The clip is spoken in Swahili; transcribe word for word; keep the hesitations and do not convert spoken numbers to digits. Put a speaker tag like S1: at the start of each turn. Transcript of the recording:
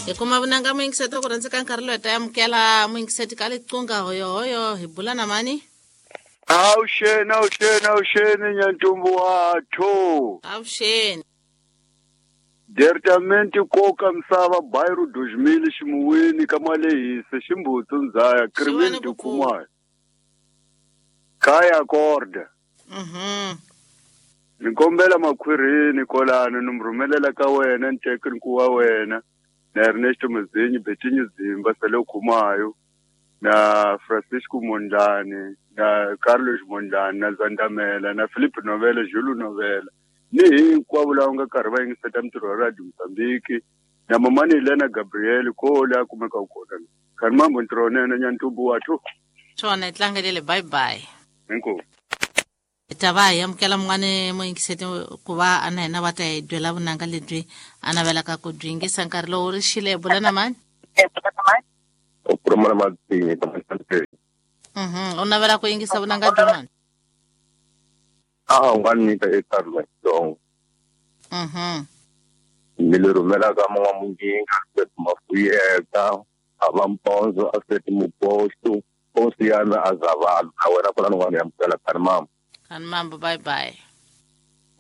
S1: E kuma vunanga muingiseti ku rhandzeka nkarhi loyi ta amukela muingiseti ka liqunga hoyo hoyo hi bula na mani?
S2: Awusheni awusheni awusheni nyantumbu wathu.
S1: Avuxeni.
S2: Directamente koka misava Bayro dois mil ximuwini ka malehise ximbutsu ndzaya Kremeni Dukumayo. Kaya korda.
S1: Mhm.
S2: Nikombela makhwirini kolana numrumelela ka wena ntekeni ku wa wena na Ernesto Muzinyi Betinyi Zimba Sele Kumayo na Francisco Mondlane na Carlos Mondlane na Zandamela na Philip Novela Jules Novela ni hinkwavo lava nga karhi va yingiseta mintirho ya Radio Mozambique na mamani Helena Gabriel Kola kumeka ukona khani mambo ntirho nene nyantumbu wathu
S1: Chona itlangelele bye bye.
S2: inkosi
S1: Tava hi amukela mun'wana muingiseti ku va ana hina va ta hi byela vunanga lebyi a navelaka ku byi yingisa nkarhi lowu ri xile hi bula na mani?
S3: Okurumana matini tamasante.
S1: Mhm. U navela ku yingisa vunanga byi mani?
S3: Ah, ngani ta ekarlo dong.
S1: Mhm.
S3: Nilirumela ka mga munginga set mafuyeka abamponzo aset muposto posiyana azavala awena kula ngani yamkela kanmam.
S1: Kan mambo bye bye.